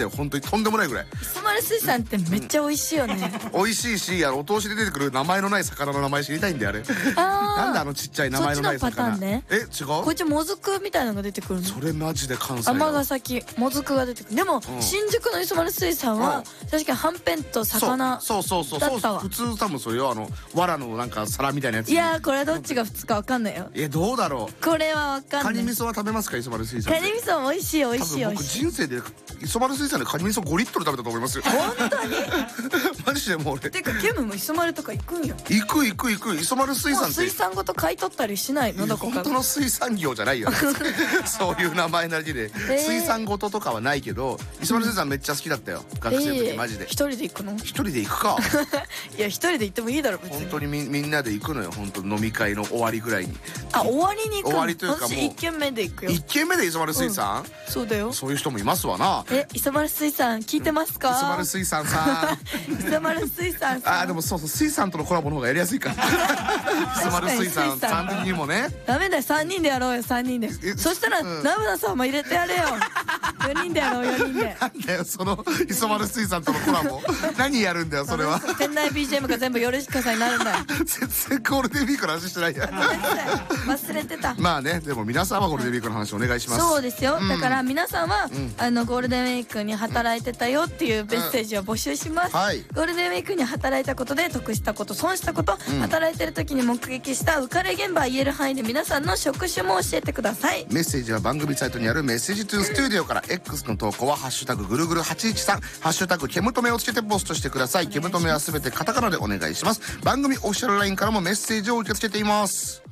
本当にとんでもないぐらい。 磯丸水産ってめっちゃ美味しいよね。 美味しいし、お通しで出てくる名前のない魚の名前知りたいんだよあれ。なんでちっちゃい名前のない魚。 そっちのパターンね。 違う？ こっちもずくみたいなのが出てくるの。 それマジで関西だ。 尼崎もずくが出てくる。でも新宿の磯丸水産は確かにはんぺんと魚だったわ。 普通多分それよ、藁のなんか皿みたいなやつ。 いやこれどっちが普通か分かんないよ。 どうだろう。 これは分かんない。 カニ味噌は食べますか、磯丸水産。 カニ味噌美味しい美味しい美味僕しい。 人生で磯丸水産でカニ味噌5リットル食べたと思いますよ。 本当に？ マジでもう俺。 てかケムも磯丸とか行くんよ。 行く磯丸水産って。 水産ごと買い取ったりしないの？どこか。 本当の水産業じゃないよ。そういう名前なりで水産ごととかはないけど、磯丸水産めっちゃ好きだったよ学生の時マジで。 一人で行くの？ 一人で行くか。 いや一人で行ってもいいだろ別に。 本当にみんなで行くのよ。本当飲み会の終わりぐらいに。 終わりに行くの？ 終わりというかもう私1軒目で行くよ。 1軒目で磯丸水産？ そうだよ。 そういう人もいますわな。 磯丸水産聞いてますか？ 磯丸水産さん。 磯丸水産さん。 でもそう水産とのコラボの方がやりやすいから。磯丸水産3人にもね。 ダメだよ3人でやろうよ3人で。そしたらナブナさんも入れてやれよ。4人でやろう4人で。 なんだよその磯丸水産とのコラボ。何やるんだよそれは。 店内 BGM が全部ヨルシカさんになるんだよ。 全然ゴールデンウィークの話してないや。 忘れてた。 まあね、でも皆さんはゴールデンウィークの話お願いします。 そうですよ。だから皆さんはゴールデンウィークに働いてたよっていうメッセージを募集します。ゴールデンウィークに働いたことで得したこと損したこと、働いてる時に目撃した浮かれ現場言える範囲で皆さんの職種も教えてください。 メッセージは番組サイトにあるメッセージトゥースタジオから、 X の投稿はハッシュタグぐるぐる813、ハッシュタグケムトメをつけてポストしてください。ケムトメはすべてカタカナでお願いします。番組オフィシャル LINE からもメッセージを受け付けています。